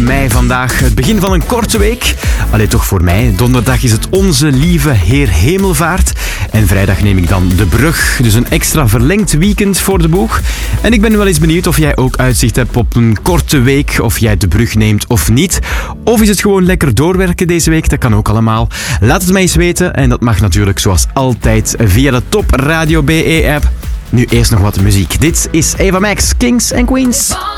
mei vandaag. Het begin van een korte week. Allee, toch voor mij. Donderdag is het Onze Lieve Heer Hemelvaart. En vrijdag neem ik dan de brug. Dus een extra verlengd weekend voor de boeg. En ik ben wel eens benieuwd of jij ook uitzicht hebt op een korte week. Of jij de brug neemt of niet. Of is het gewoon lekker doorwerken deze week? Dat kan ook allemaal. Laat het mij eens weten. En dat mag natuurlijk zoals altijd via de Top Radio BE app. Nu eerst nog wat muziek. Dit is Ava Max, Kings and Queens.